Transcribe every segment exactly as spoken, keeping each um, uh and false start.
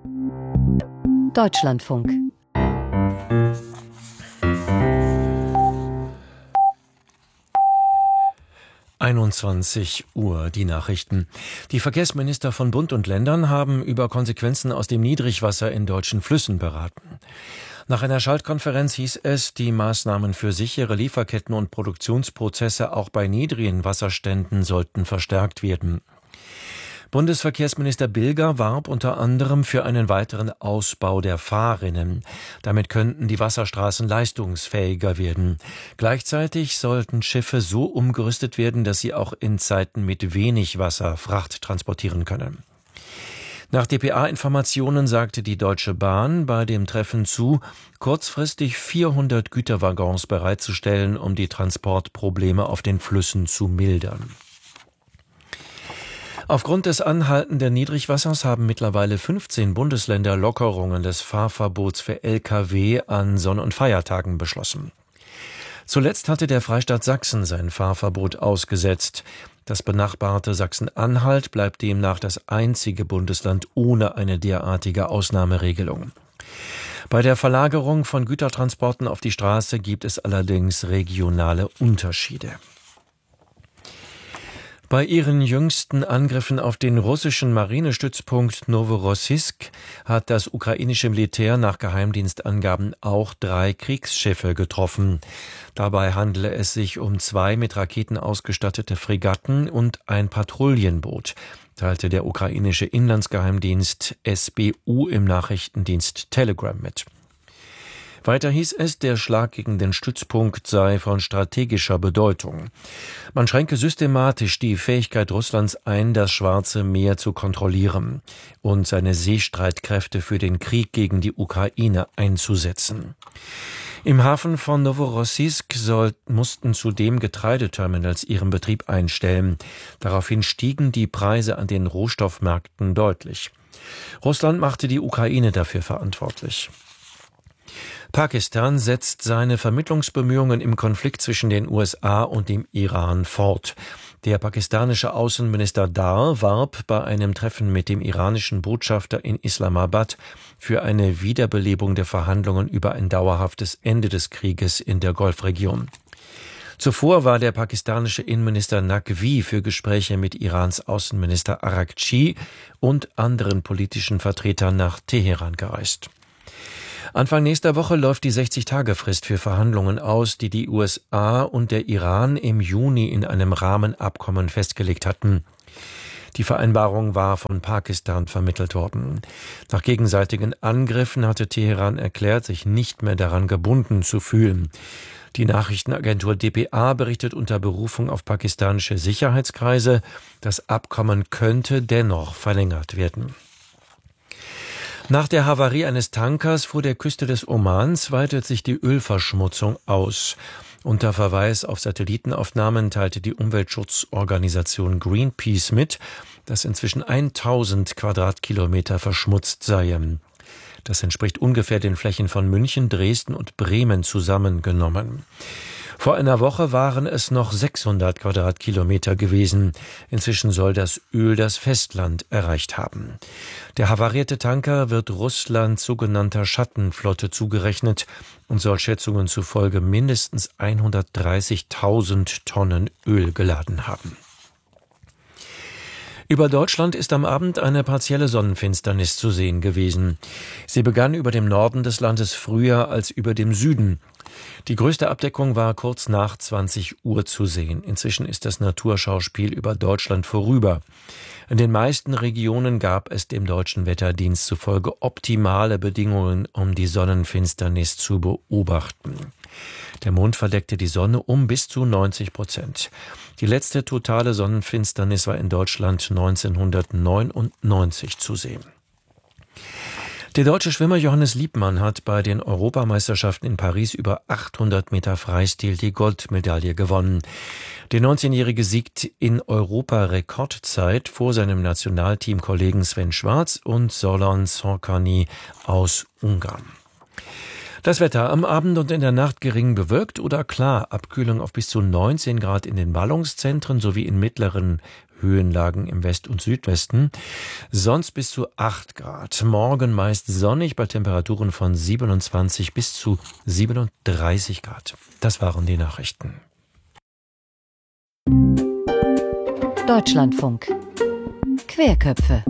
Deutschlandfunk. einundzwanzig Uhr, die Nachrichten. Die Verkehrsminister von Bund und Ländern haben über Konsequenzen aus dem Niedrigwasser in deutschen Flüssen beraten. Nach einer Schaltkonferenz hieß es, die Maßnahmen für sichere Lieferketten und Produktionsprozesse auch bei niedrigen Wasserständen sollten verstärkt werden. Bundesverkehrsminister Bilger warb unter anderem für einen weiteren Ausbau der Fahrrinnen. Damit könnten die Wasserstraßen leistungsfähiger werden. Gleichzeitig sollten Schiffe so umgerüstet werden, dass sie auch in Zeiten mit wenig Wasser Fracht transportieren können. Nach D P A-Informationen sagte die Deutsche Bahn bei dem Treffen zu, kurzfristig vierhundert Güterwaggons bereitzustellen, um die Transportprobleme auf den Flüssen zu mildern. Aufgrund des anhaltenden Niedrigwassers haben mittlerweile fünfzehn Bundesländer Lockerungen des Fahrverbots für L K W an Sonn- und Feiertagen beschlossen. Zuletzt hatte der Freistaat Sachsen sein Fahrverbot ausgesetzt. Das benachbarte Sachsen-Anhalt bleibt demnach das einzige Bundesland ohne eine derartige Ausnahmeregelung. Bei der Verlagerung von Gütertransporten auf die Straße gibt es allerdings regionale Unterschiede. Bei ihren jüngsten Angriffen auf den russischen Marinestützpunkt Noworossijsk hat das ukrainische Militär nach Geheimdienstangaben auch drei Kriegsschiffe getroffen. Dabei handele es sich um zwei mit Raketen ausgestattete Fregatten und ein Patrouillenboot, teilte der ukrainische Inlandsgeheimdienst S B U im Nachrichtendienst Telegram mit. Weiter hieß es, der Schlag gegen den Stützpunkt sei von strategischer Bedeutung. Man schränke systematisch die Fähigkeit Russlands ein, das Schwarze Meer zu kontrollieren und seine Seestreitkräfte für den Krieg gegen die Ukraine einzusetzen. Im Hafen von Noworossijsk soll, mussten zudem Getreideterminals ihren Betrieb einstellen. Daraufhin stiegen die Preise an den Rohstoffmärkten deutlich. Russland machte die Ukraine dafür verantwortlich. Pakistan setzt seine Vermittlungsbemühungen im Konflikt zwischen den U S A und dem Iran fort. Der pakistanische Außenminister Dar warb bei einem Treffen mit dem iranischen Botschafter in Islamabad für eine Wiederbelebung der Verhandlungen über ein dauerhaftes Ende des Krieges in der Golfregion. Zuvor war der pakistanische Innenminister Naqvi für Gespräche mit Irans Außenminister Araghchi und anderen politischen Vertretern nach Teheran gereist. Anfang nächster Woche läuft die sechzig-Tage-Frist für Verhandlungen aus, die die U S A und der Iran im Juni in einem Rahmenabkommen festgelegt hatten. Die Vereinbarung war von Pakistan vermittelt worden. Nach gegenseitigen Angriffen hatte Teheran erklärt, sich nicht mehr daran gebunden zu fühlen. Die Nachrichtenagentur D P A berichtet unter Berufung auf pakistanische Sicherheitskreise, das Abkommen könnte dennoch verlängert werden. Nach der Havarie eines Tankers vor der Küste des Omans weitet sich die Ölverschmutzung aus. Unter Verweis auf Satellitenaufnahmen teilte die Umweltschutzorganisation Greenpeace mit, dass inzwischen tausend Quadratkilometer verschmutzt seien. Das entspricht ungefähr den Flächen von München, Dresden und Bremen zusammengenommen. Vor einer Woche waren es noch sechshundert Quadratkilometer gewesen. Inzwischen soll das Öl das Festland erreicht haben. Der havarierte Tanker wird Russlands sogenannter Schattenflotte zugerechnet und soll Schätzungen zufolge mindestens hundertdreißigtausend Tonnen Öl geladen haben. Über Deutschland ist am Abend eine partielle Sonnenfinsternis zu sehen gewesen. Sie begann über dem Norden des Landes früher als über dem Süden. Die größte Abdeckung war kurz nach zwanzig Uhr zu sehen. Inzwischen ist das Naturschauspiel über Deutschland vorüber. In den meisten Regionen gab es dem Deutschen Wetterdienst zufolge optimale Bedingungen, um die Sonnenfinsternis zu beobachten. Der Mond verdeckte die Sonne um bis zu neunzig Prozent. Die letzte totale Sonnenfinsternis war in Deutschland neunzehnhundertneunundneunzig zu sehen. Der deutsche Schwimmer Johannes Liebmann hat bei den Europameisterschaften in Paris über achthundert Meter Freistil die Goldmedaille gewonnen. Der neunzehnjährige siegt in Europa-Rekordzeit vor seinem Nationalteamkollegen Sven Schwarz und Zoran Szorkany aus Ungarn. Das Wetter am Abend und in der Nacht gering bewölkt oder klar. Abkühlung auf bis zu neunzehn Grad in den Ballungszentren sowie in mittleren Höhenlagen im West- und Südwesten. Sonst bis zu acht Grad. Morgen meist sonnig bei Temperaturen von siebenundzwanzig bis zu siebenunddreißig Grad. Das waren die Nachrichten. Deutschlandfunk. Querköpfe.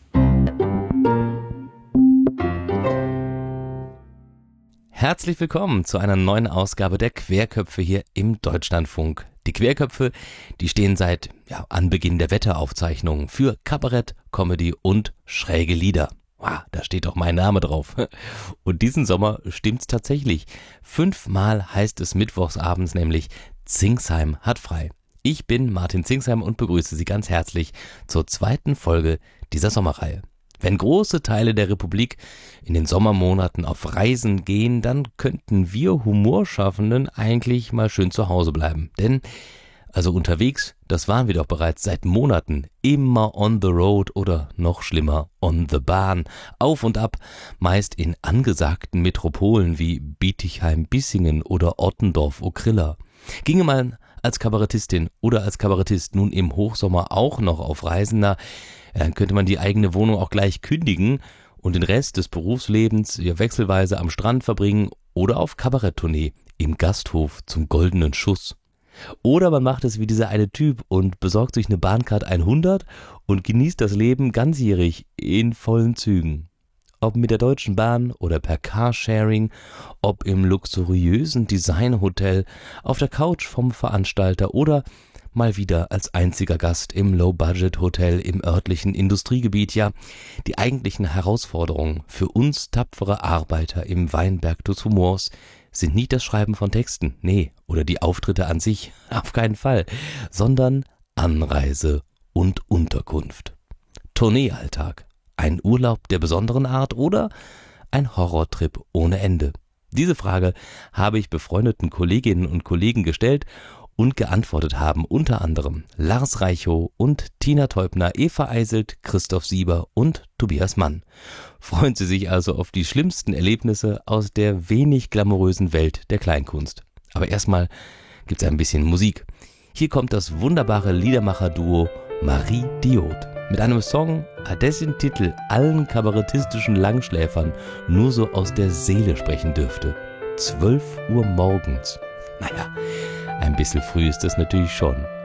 Herzlich willkommen zu einer neuen Ausgabe der Querköpfe hier im Deutschlandfunk. Die Querköpfe, die stehen seit ja, Anbeginn der Wetteraufzeichnungen für Kabarett, Comedy und schräge Lieder. Wow, da steht doch mein Name drauf. Und diesen Sommer stimmt's tatsächlich. Fünfmal heißt es mittwochsabends nämlich Zingsheim hat frei. Ich bin Martin Zingsheim und begrüße Sie ganz herzlich zur zweiten Folge dieser Sommerreihe. Wenn große Teile der Republik in den Sommermonaten auf Reisen gehen, dann könnten wir Humorschaffenden eigentlich mal schön zu Hause bleiben. Denn, also unterwegs, das waren wir doch bereits seit Monaten, immer on the road oder noch schlimmer, on the Bahn, auf und ab, meist in angesagten Metropolen wie Bietigheim-Bissingen oder Ottendorf-Okrilla. Ginge man als Kabarettistin oder als Kabarettist nun im Hochsommer auch noch auf Reisen, na, dann könnte man die eigene Wohnung auch gleich kündigen und den Rest des Berufslebens ja wechselweise am Strand verbringen oder auf Kabaretttournee im Gasthof zum Goldenen Schuss. Oder man macht es wie dieser eine Typ und besorgt sich eine Bahncard hundert und genießt das Leben ganzjährig in vollen Zügen. Ob mit der Deutschen Bahn oder per Carsharing, ob im luxuriösen Designhotel, auf der Couch vom Veranstalter oder mal wieder als einziger Gast im Low-Budget-Hotel im örtlichen Industriegebiet. Ja, die eigentlichen Herausforderungen für uns tapfere Arbeiter im Weinberg des Humors sind nicht das Schreiben von Texten, nee, oder die Auftritte an sich, auf keinen Fall, sondern Anreise und Unterkunft. Tourneealltag, ein Urlaub der besonderen Art oder ein Horrortrip ohne Ende? Diese Frage habe ich befreundeten Kolleginnen und Kollegen gestellt und geantwortet haben unter anderem Lars Reichow und Tina Teubner, Eva Eiselt, Christoph Sieber und Tobias Mann. Freuen Sie sich also auf die schlimmsten Erlebnisse aus der wenig glamourösen Welt der Kleinkunst. Aber erstmal gibt's ein bisschen Musik. Hier kommt das wunderbare Liedermacher-Duo Marie Diod mit einem Song, dessen Titel allen kabarettistischen Langschläfern nur so aus der Seele sprechen dürfte. zwölf Uhr morgens. Naja, ein bisschen früh ist es natürlich schon.